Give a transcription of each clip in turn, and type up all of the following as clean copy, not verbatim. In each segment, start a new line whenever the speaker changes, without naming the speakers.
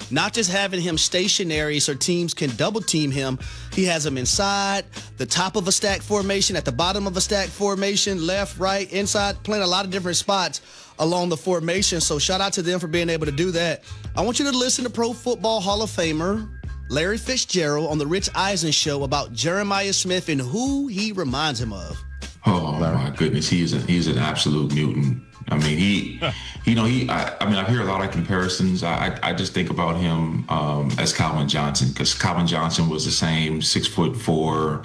not just having him stationary so teams can double team him. He has him inside, the top of a stack formation, at the bottom of a stack formation, left, right, inside, playing a lot of different spots along the formation. So shout out to them for being able to do that. I want you to listen to Pro Football Hall of Famer Larry Fitzgerald on the Rich Eisen Show about Jeremiah Smith and who he reminds him of.
Oh my goodness, he's an absolute mutant. I mean, I hear a lot of comparisons. I just think about him as Calvin Johnson, because Calvin Johnson was the same, 6'4",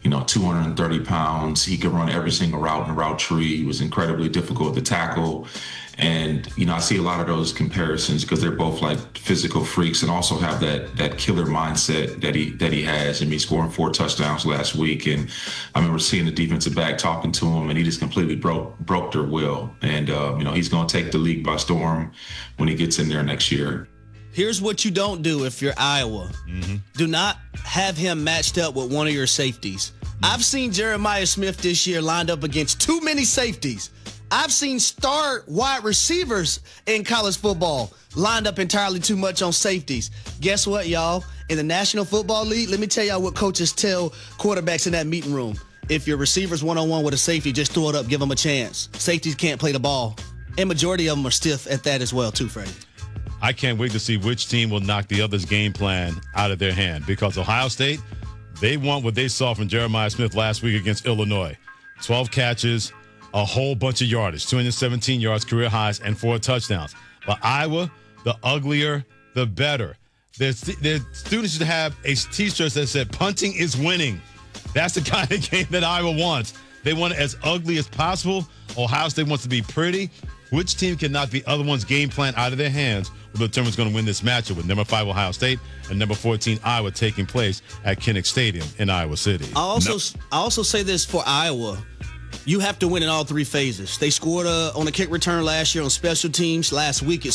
230 pounds. He could run every single route in the route tree. He was incredibly difficult to tackle. And, I see a lot of those comparisons because they're both like physical freaks and also have that killer mindset that he has. I mean, scoring 4 touchdowns last week. And I remember seeing the defensive back talking to him, and he just completely broke their will. And, he's going to take the league by storm when he gets in there next year.
Here's what you don't do if you're Iowa. Mm-hmm. Do not have him matched up with one of your safeties. Mm-hmm. I've seen Jeremiah Smith this year lined up against too many safeties. I've seen star wide receivers in college football lined up entirely too much on safeties. Guess what, y'all? In the National Football League, let me tell y'all what coaches tell quarterbacks in that meeting room. If your receiver's one-on-one with a safety, just throw it up, give them a chance. Safeties can't play the ball. And majority of them are stiff at that as well, too, Freddie.
I can't wait to see which team will knock the other's game plan out of their hand, because Ohio State, they want what they saw from Jeremiah Smith last week against Illinois. 12 catches, a whole bunch of yardage, 217 yards, career highs, and 4 touchdowns. But Iowa, the uglier, the better. Their students should have a T-shirt that said, "Punting is winning." That's the kind of game that Iowa wants. They want it as ugly as possible. Ohio State wants to be pretty. Which team can knock the other one's game plan out of their hands will determine who's going to win this matchup, with number 5 Ohio State and number 14 Iowa taking place at Kinnick Stadium in Iowa City.
I also say this for Iowa. You have to win in all 3 phases. They scored on a kick return last year on special teams, last week,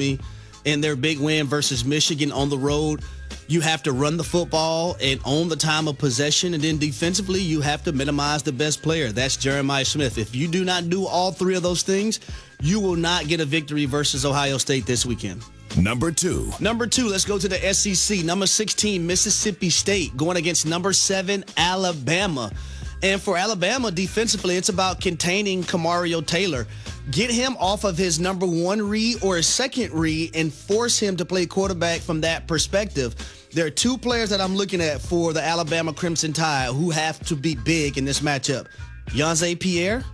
in their big win versus Michigan on the road. You have to run the football and own the time of possession. And then defensively, you have to minimize the best player. That's Jeremiah Smith. If you do not do all 3 of those things, you will not get a victory versus Ohio State this weekend.
Number 2,
let's go to the SEC. Number 16, Mississippi State, going against number 7, Alabama. And for Alabama, defensively, it's about containing Kamario Taylor. Get him off of his number 1 read or his second read and force him to play quarterback from that perspective. There are 2 players that I'm looking at for the Alabama Crimson Tide who have to be big in this matchup. Yonze Pierre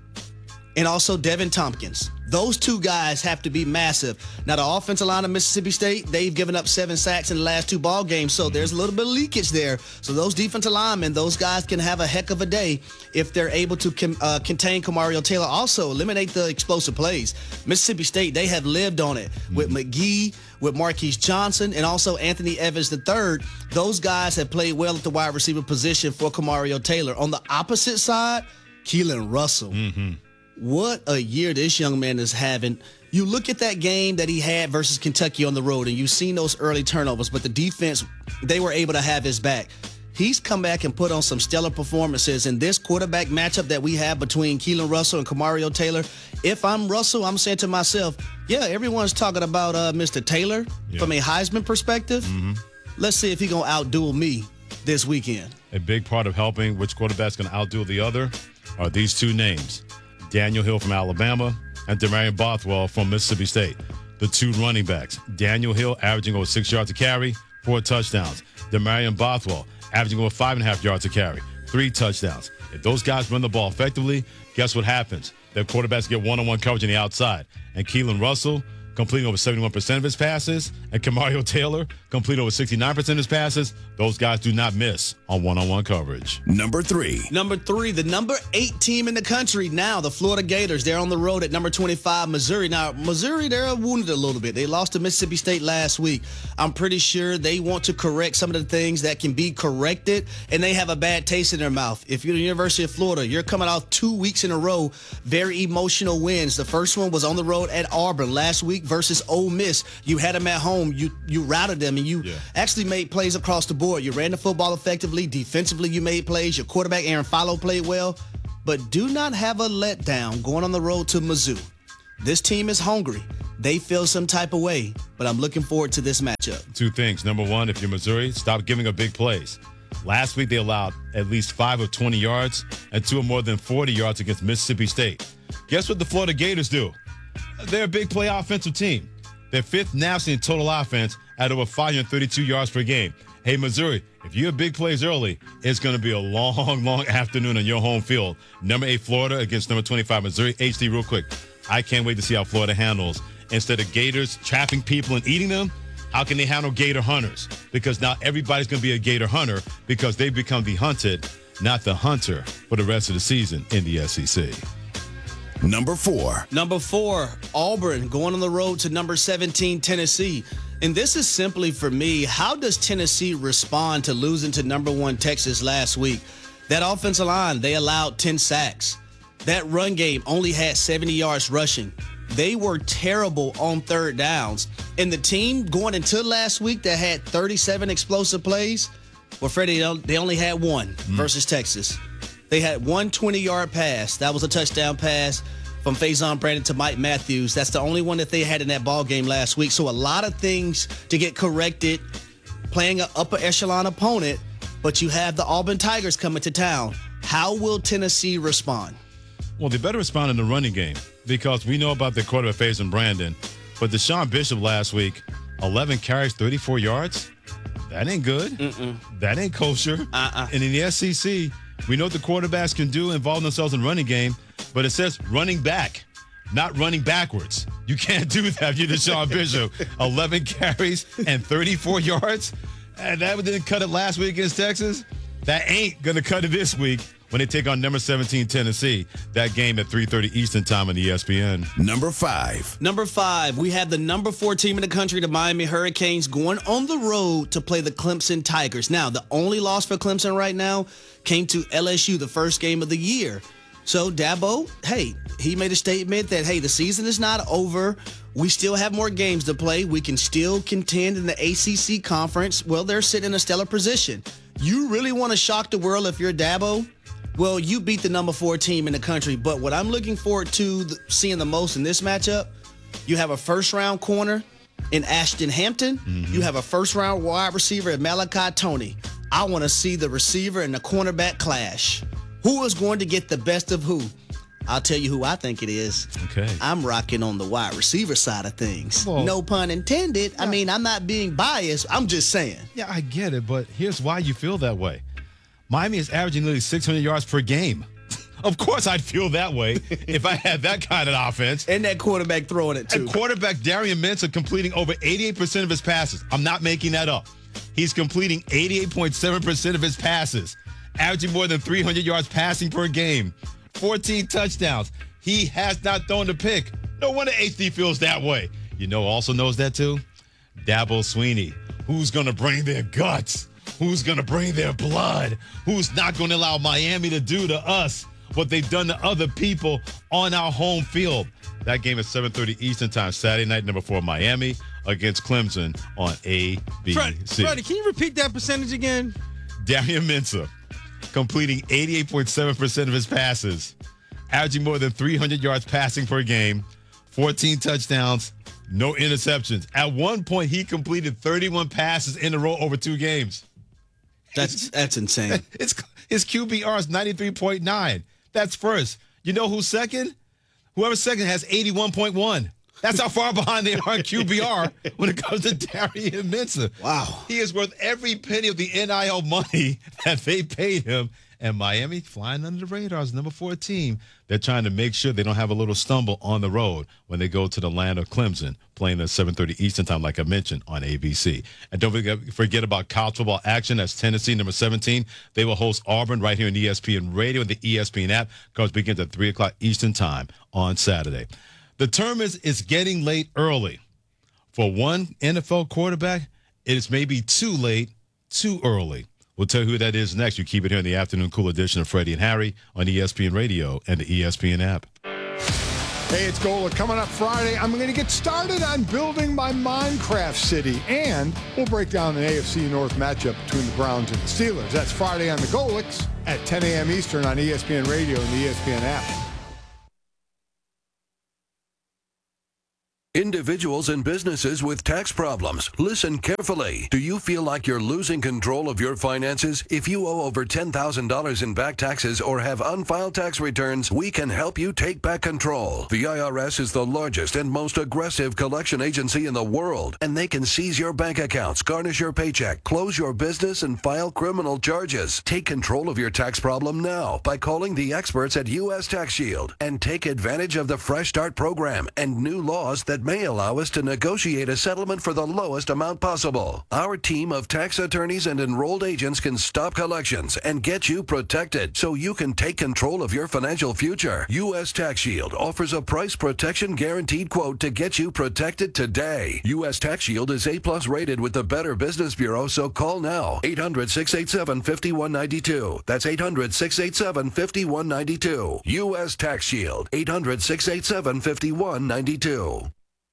and also Devin Tompkins. Those 2 guys have to be massive. Now, the offensive line of Mississippi State, they've given up 7 sacks in the last 2 ball games, so there's a little bit of leakage there. So those defensive linemen, those guys can have a heck of a day if they're able to contain Kamario Taylor. Also, eliminate the explosive plays. Mississippi State, they have lived on it with McGee, with Marquise Johnson, and also Anthony Evans III. Those guys have played well at the wide receiver position for Kamario Taylor. On the opposite side, Keelan Russell. Mm-hmm. What a year this young man is having. You look at that game that he had versus Kentucky on the road, and you've seen those early turnovers, but the defense, they were able to have his back. He's come back and put on some stellar performances in this quarterback matchup that we have between Keelan Russell and Kamario Taylor. If I'm Russell, I'm saying to myself, yeah, everyone's talking about Mr. Taylor from a Heisman perspective. Mm-hmm. Let's see if he's going to outduel me this weekend.
A big part of helping which quarterback's going to outduel the other are these 2 names. Daniel Hill from Alabama and Demarion Bothwell from Mississippi State. The 2 running backs. Daniel Hill averaging over 6 yards a carry, 4 touchdowns. Demarion Bothwell averaging over 5.5 yards a carry, 3 touchdowns. If those guys run the ball effectively, guess what happens? Their quarterbacks get one-on-one coverage on the outside. And Keelan Russell completing over 71% of his passes, and Kamario Taylor completing over 69% of his passes. Those guys do not miss on one-on-one coverage.
Number 3,
the number 8 team in the country now, the Florida Gators. They're on the road at number 25, Missouri. Now, Missouri, they're wounded a little bit. They lost to Mississippi State last week. I'm pretty sure they want to correct some of the things that can be corrected, and they have a bad taste in their mouth. If you're the University of Florida, you're coming off 2 weeks in a row, very emotional wins. The first one was on the road at Auburn last week versus Ole Miss. You had them at home. You routed them, and you actually made plays across the board. You ran the football effectively. Defensively, you made plays. Your quarterback, Aaron Follow, played well. But do not have a letdown going on the road to Mizzou. This team is hungry. they feel some type of way, but I'm looking forward to this matchup.
Two things. Number one, if you're Missouri, stop giving up big plays. Last week, they allowed at least 5 of 20 yards and 2 of more than 40 yards against Mississippi State. Guess what the Florida Gators do? They're a big play offensive team. They're 5th nationally in total offense at over 532 yards per game. Hey, Missouri, if you have big plays early, it's going to be a long, long afternoon on your home field. Number 8, Florida against number 25, Missouri. HD, real quick. I can't wait to see how Florida handles. Instead of Gators trapping people and eating them, how can they handle Gator hunters? Because now everybody's going to be a Gator hunter because they've become the hunted, not the hunter, for the rest of the season in the SEC.
Number 4.
Number 4, Auburn going on the road to number 17, Tennessee. And this is simply for me, how does Tennessee respond to losing to number 1 Texas last week? That offensive line, they allowed 10 sacks. That run game only had 70 yards rushing. They were terrible on third downs. And the team going into last week that had 37 explosive plays, well, Freddie, they only had one versus Texas. They had one 20-yard pass. That was a touchdown pass from Faison Brandon to Mike Matthews. That's the only one that they had in that ball game last week. So a lot of things to get corrected, playing an upper echelon opponent, but you have the Auburn Tigers coming to town. How will Tennessee respond?
Well, they better respond in the running game because we know about the quarterback Faison Brandon, but Deshaun Bishop last week, 11 carries, 34 yards. That ain't good. That ain't kosher. And in the SEC, we know what the quarterbacks can do, involve themselves in running game, but it says running back, not running backwards. You can't do that. You're Deshaun Bishop. 11 carries and 34 yards. And that didn't cut it last week against Texas. That ain't going to cut it this week when they take on number 17 Tennessee. That game at 3:30 Eastern time on ESPN.
Number 5.
Number 5, we have the number 4 team in the country, the Miami Hurricanes, going on the road to play the Clemson Tigers. Now, the only loss for Clemson right now came to LSU, the first game of the year. So Dabo, hey, he made a statement that, hey, the season is not over. We still have more games to play. We can still contend in the ACC conference. Well, they're sitting in a stellar position. You really want to shock the world if you're Dabo? Well, you beat the number 4 team in the country. But what I'm looking forward to seeing the most in this matchup, you have a first-round corner in Ashton Hampton. You have a first-round wide receiver in Malachi Toney. I want to see the receiver and the cornerback clash. Who is going to get the best of who? I'll tell you who I think it is.
Okay.
I'm rocking on the wide receiver side of things.
Well,
no pun intended. Yeah. I mean, I'm not being biased. I'm just saying.
Yeah, I get it, but here's why you feel that way. Miami is averaging nearly 600 yards per game. Of course I'd feel that way if I had that kind of offense.
And that quarterback throwing it, too.
And quarterback Darian Mensah completing over 88% of his passes. I'm not making that up. He's completing 88.7% of his passes, averaging more than 300 yards passing per game, 14 touchdowns. He has not thrown a pick. No wonder HD feels that way. You know, also knows that too? Dabo Swinney. Who's going to bring their guts? Who's going to bring their blood? Who's not going to allow Miami to do to us what they've done to other people on our home field? That game is 7:30 Eastern time, Saturday night, number 4, Miami against Clemson on ABC.
Freddie, can you repeat that percentage again?
Darian Mensah completing 88.7% of his passes, averaging more than 300 yards passing per game, 14 touchdowns, no interceptions. At one point, he completed 31 passes in a row over 2 games.
That's insane.
His QBR is 93.9. That's first. You know who's second? Whoever's second has 81.1. That's how far behind they are in QBR when it comes to Darian Mensah.
Wow.
He is worth every penny of the NIL money that they paid him. And Miami flying under the radar as number 4 team. They're trying to make sure they don't have a little stumble on the road when they go to the land of Clemson, playing at 7:30 Eastern time, like I mentioned, on ABC. And don't forget about college football action. That's Tennessee, number 17. They will host Auburn right here on ESPN Radio and the ESPN app. Coverage begins at 3 o'clock Eastern time on Saturday. The term is getting late early. For one NFL quarterback, it is maybe too late, too early. We'll tell you who that is next. You keep it here in the afternoon cool edition of Freddie and Harry on ESPN Radio and the ESPN app.
Hey, it's Gola. Coming up Friday, I'm going to get started on building my Minecraft city, and we'll break down an AFC North matchup between the Browns and the Steelers. That's Friday on the Golix at 10 a.m. Eastern on ESPN Radio and the ESPN app.
Individuals and businesses with tax problems, listen carefully. Do you feel like you're losing control of your finances? If you owe over $10,000 in back taxes or have unfiled tax returns, we can help you take back control. The IRS is the largest and most aggressive collection agency in the world, and they can seize your bank accounts, garnish your paycheck, close your business, and file criminal charges. Take control of your tax problem now by calling the experts at U.S. Tax Shield and take advantage of the Fresh Start program and new laws that may allow us to negotiate a settlement for the lowest amount possible. Our team of tax attorneys and enrolled agents can stop collections and get you protected so you can take control of your financial future. U.S. Tax Shield offers a price protection guaranteed quote to get you protected today. U.S. Tax Shield is A+ rated with the Better Business Bureau, so call now. 800-687-5192. That's 800-687-5192. U.S. Tax Shield. 800-687-5192.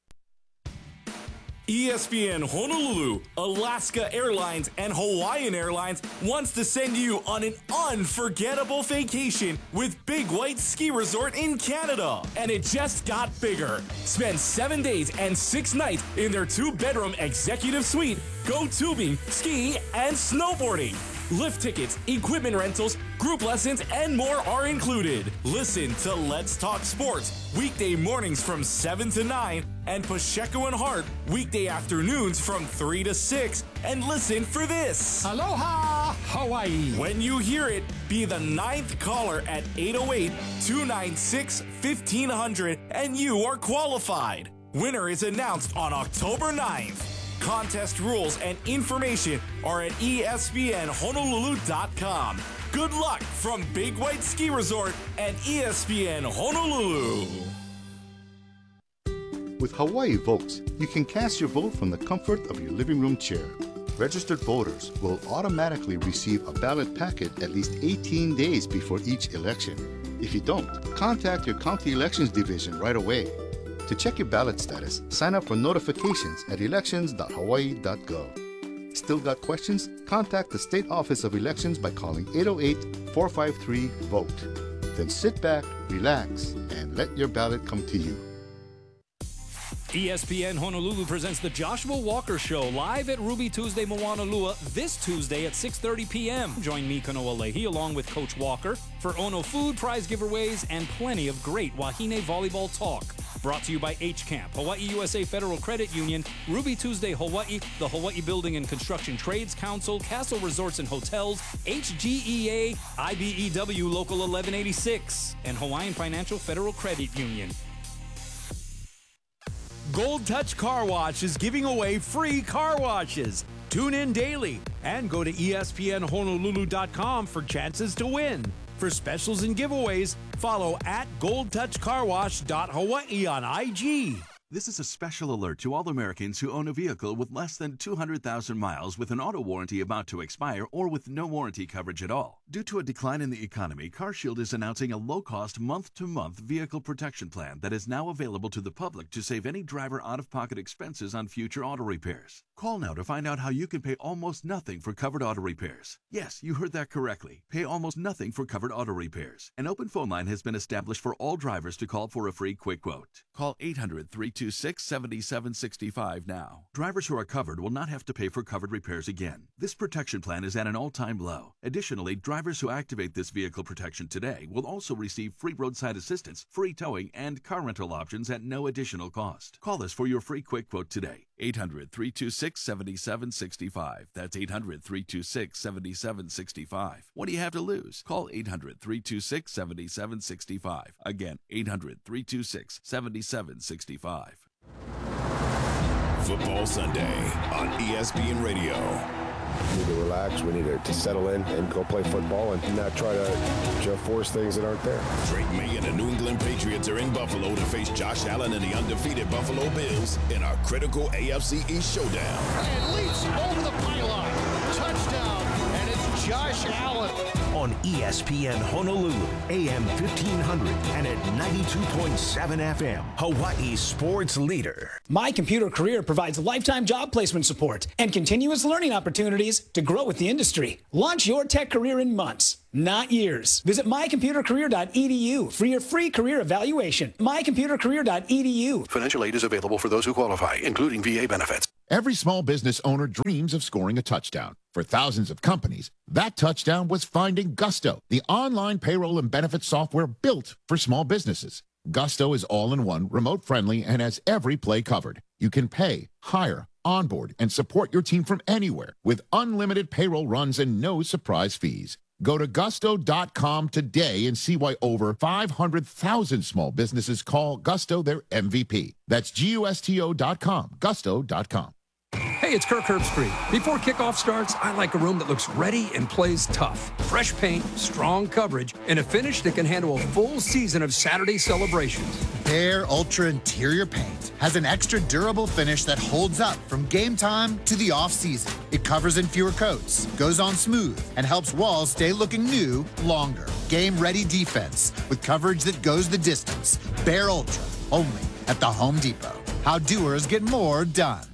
ESPN Honolulu, Alaska Airlines, and Hawaiian Airlines wants to send you on an unforgettable vacation with Big White Ski Resort in Canada. And it just got bigger. Spend 7 days and 6 nights in their 2-bedroom executive suite. Go tubing, skiing, and snowboarding. Lift tickets, equipment rentals, group lessons, and more are included. Listen to Let's Talk Sports weekday mornings from 7 to 9 and Pacheco and Hart weekday afternoons from 3 to 6. And listen for this.
Aloha, Hawaii.
When you hear it, be the 9th caller at 808-296-1500 and you are qualified. Winner is announced on October 9th. Contest rules and information are at ESPNHonolulu.com. Good luck from Big White Ski Resort and ESPN Honolulu.
With Hawaii Votes, you can cast your vote from the comfort of your living room chair. Registered voters will automatically receive a ballot packet at least 18 days before each election. If you don't, contact your county elections division right away. To check your ballot status, sign up for notifications at elections.hawaii.gov. Still got questions? Contact the State Office of Elections by calling 808-453-VOTE. Then sit back, relax, and let your ballot come to you.
ESPN Honolulu presents the Joshua Walker Show live at Ruby Tuesday Moanalua this Tuesday at 6:30 p.m. Join me, Kanoa Leahy, along with Coach Walker for Ono food, prize giveaways, and plenty of great Wahine volleyball talk. Brought to you by H-Camp, Hawaii USA Federal Credit Union, Ruby Tuesday Hawaii, the Hawaii Building and Construction Trades Council, Castle Resorts and Hotels, HGEA, IBEW Local 1186, and Hawaiian Financial Federal Credit Union.
Gold Touch Car Wash is giving away free car washes. Tune in daily and go to ESPNHonolulu.com for chances to win. For specials and giveaways, follow at goldtouchcarwash.hawaii on IG.
This is a special alert to all Americans who own a vehicle with less than 200,000 miles with an auto warranty about to expire or with no warranty coverage at all. Due to a decline in the economy, CarShield is announcing a low-cost month-to-month vehicle protection plan that is now available to the public to save any driver out-of-pocket expenses on future auto repairs. Call now to find out how you can pay almost nothing for covered auto repairs. Yes, you heard that correctly. Pay almost nothing for covered auto repairs. An open phone line has been established for all drivers to call for a free quick quote. Call 800-326-7765 now. Drivers who are covered will not have to pay for covered repairs again. This protection plan is at an all-time low. Additionally, drivers who activate this vehicle protection today will also receive free roadside assistance, free towing, and car rental options at no additional cost. Call us for your free quick quote today. 800-326-7765. That's 800-326-7765. What do you have to lose? Call 800-326-7765. Again, 800-326-7765.
Football Sunday on ESPN Radio.
We need to relax. We need to settle in and go play football and not try to force things that aren't there.
Drake May and the New England Patriots are in Buffalo to face Josh Allen and the undefeated Buffalo Bills in our critical AFC East showdown.
And leaps over the pylon. Touchdown. And it's
Josh Allen.
On ESPN Honolulu, AM 1500 and at 92.7 FM, Hawaii's sports leader.
My Computer Career provides lifetime job placement support and continuous learning opportunities to grow with the industry. Launch your tech career in months, not years. Visit mycomputercareer.edu for your free career evaluation. mycomputercareer.edu.
Financial aid is available for those who qualify, including VA benefits.
Every small business owner dreams of scoring a touchdown. For thousands of companies, that touchdown was finding Gusto, the online payroll and benefits software built for small businesses. Gusto is all-in-one, remote-friendly, and has every play covered. You can pay, hire, onboard, and support your team from anywhere with unlimited payroll runs and no surprise fees. Go to gusto.com today and see why over 500,000 small businesses call Gusto their MVP. That's GUSTO.com, gusto.com.
Hey, it's Kirk Herbstreit. Before kickoff starts, I like a room that looks ready and plays tough. Fresh paint, strong coverage, and a finish that can handle a full season of Saturday celebrations.
Behr Ultra Interior Paint has an extra durable finish that holds up from game time to the off-season. It covers in fewer coats, goes on smooth, and helps walls stay looking new longer. Game-ready defense with coverage that goes the distance. Behr Ultra, only at the Home Depot. How doers get more done.